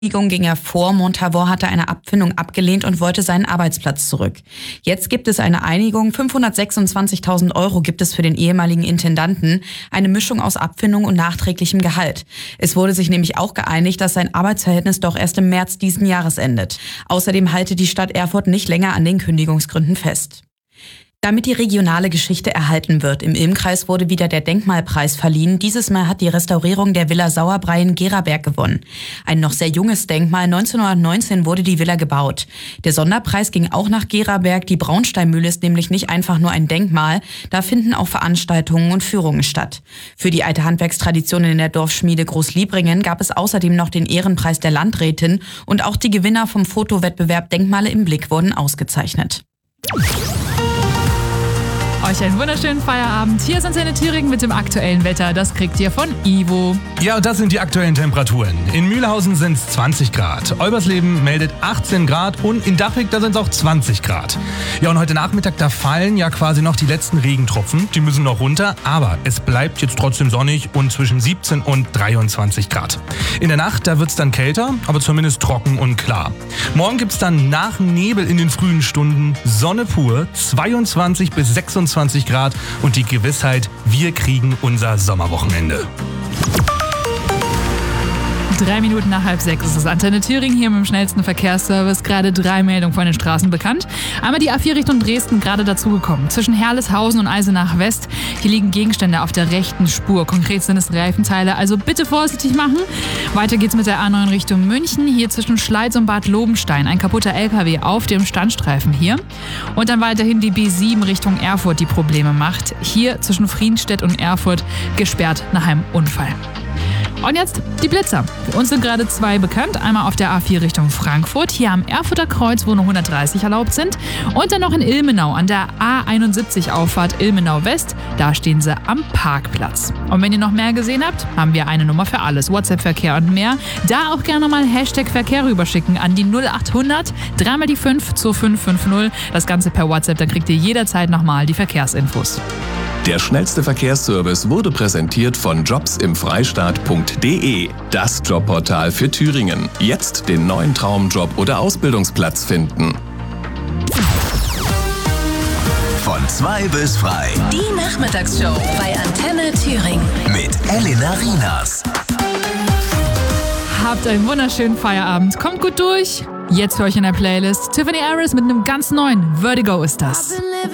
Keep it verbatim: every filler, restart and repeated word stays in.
ging er vor. Montavoir hatte eine Abfindung abgelehnt und wollte seinen Arbeitsplatz zurück. Jetzt gibt es eine Einigung. fünfhundertsechsundzwanzigtausend Euro gibt es für den ehemaligen Intendanten. Eine Mischung aus Abfindung und nachträglichem Gehalt. Es wurde sich nämlich auch geeinigt, dass sein Arbeitsverhältnis doch erst im März diesen Jahres endet. Außerdem halte die Stadt Erfurt nicht länger an den Kündigungsgründen fest. Damit die regionale Geschichte erhalten wird, im Ilmkreis wurde wieder der Denkmalpreis verliehen. Dieses Mal hat die Restaurierung der Villa Sauerbrei in Geraberg gewonnen. Ein noch sehr junges Denkmal, neunzehnhundertneunzehn wurde die Villa gebaut. Der Sonderpreis ging auch nach Geraberg. Die Braunsteinmühle ist nämlich nicht einfach nur ein Denkmal, da finden auch Veranstaltungen und Führungen statt. Für die alte Handwerkstradition in der Dorfschmiede Großliebringen gab es außerdem noch den Ehrenpreis der Landrätin und auch die Gewinner vom Fotowettbewerb Denkmale im Blick wurden ausgezeichnet. Euch einen wunderschönen Feierabend. Hier ist Antenne Thüringen mit dem aktuellen Wetter. Das kriegt ihr von Ivo. Ja, das sind die aktuellen Temperaturen. In Mühlhausen sind es zwanzig Grad. Eubersleben meldet achtzehn Grad und in Dachwig, da sind es auch zwanzig Grad. Ja, und heute Nachmittag, da fallen ja quasi noch die letzten Regentropfen. Die müssen noch runter, aber es bleibt jetzt trotzdem sonnig und zwischen siebzehn und dreiundzwanzig Grad. In der Nacht, da wird es dann kälter, aber zumindest trocken und klar. Morgen gibt es dann nach Nebel in den frühen Stunden Sonne pur, zweiundzwanzig bis sechsundzwanzig Grad und die Gewissheit, wir kriegen unser Sommerwochenende. Drei Minuten nach halb sechs ist es Antenne Thüringen hier mit dem schnellsten Verkehrsservice. Gerade drei Meldungen von den Straßen bekannt. Einmal die A vier Richtung Dresden, gerade dazugekommen. Zwischen Herleshausen und Eisenach West. Hier liegen Gegenstände auf der rechten Spur. Konkret sind es Reifenteile, also bitte vorsichtig machen. Weiter geht's mit der A neun Richtung München. Hier zwischen Schleiz und Bad Lobenstein. Ein kaputter L K W auf dem Standstreifen hier. Und dann weiterhin die B sieben Richtung Erfurt, die Probleme macht. Hier zwischen Friedstedt und Erfurt gesperrt nach einem Unfall. Und jetzt die Blitzer. Für uns sind gerade zwei bekannt. Einmal auf der A vier Richtung Frankfurt, hier am Erfurter Kreuz, wo nur hundertdreißig erlaubt sind. Und dann noch in Ilmenau an der A einundsiebzig Auffahrt Ilmenau West. Da stehen sie am Parkplatz. Und wenn ihr noch mehr gesehen habt, haben wir eine Nummer für alles. WhatsApp-Verkehr und mehr. Da auch gerne mal Hashtag Verkehr rüberschicken an die null achthundert, dreimal die fünf zu fünf fünf null. Das Ganze per WhatsApp, dann kriegt ihr jederzeit nochmal die Verkehrsinfos. Der schnellste Verkehrsservice wurde präsentiert von jobs im freistaat punkt de, das Jobportal für Thüringen. Jetzt den neuen Traumjob oder Ausbildungsplatz finden. Von zwei bis frei. Die Nachmittagsshow bei Antenne Thüringen. Mit Elena Rinas. Habt einen wunderschönen Feierabend. Kommt gut durch. Jetzt für euch in der Playlist Tiffany Harris mit einem ganz neuen Vertigo ist das.